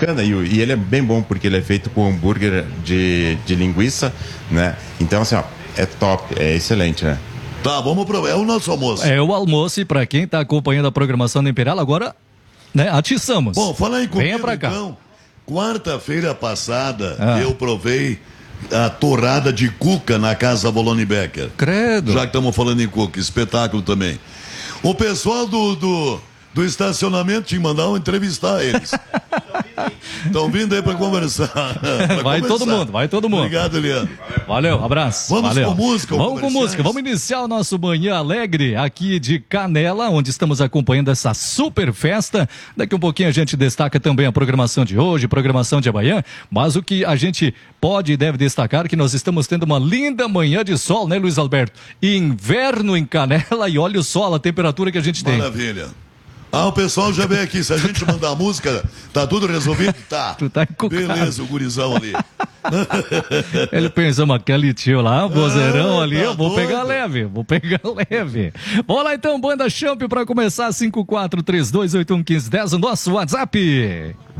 bacana e ele é bem bom porque ele é feito com hambúrguer de linguiça, né? Então, assim, ó, é top, é excelente, né? Tá, vamos provar. É o nosso almoço. É o almoço e pra quem tá acompanhando a programação da Imperial, agora, né, atiçamos. Bom, fala em comida, venha pra cá. então. Quarta-feira passada, eu provei a torrada de cuca na Casa Boloni Becker. Credo. Já que estamos falando em cuca, espetáculo também. O pessoal do estacionamento tinha que mandar entrevistar eles. Estão vindo aí para conversar. Vai todo mundo. Obrigado, Leandro. Valeu, abraço. Vamos Valeu. com música. Vamos com música. Vamos iniciar o nosso Manhã Alegre aqui de Canela, onde estamos acompanhando essa super festa. Daqui um pouquinho a gente destaca também a programação de hoje, programação de amanhã, mas o que a gente pode e deve destacar é que nós estamos tendo uma linda manhã de sol, né, Luiz Alberto? Inverno em Canela e olha o sol, a temperatura que a gente tem. Maravilha. O pessoal já veio aqui. Se a gente mandar a música, tá tudo resolvido? Tá. Tu tá encucado. Beleza, o gurizão ali. Ele pensou, mas aquele tio lá, vozeirão ali, eu vou doido. pegar leve. Vamos lá então, Banda Champ, para começar, 5432811510, o nosso WhatsApp.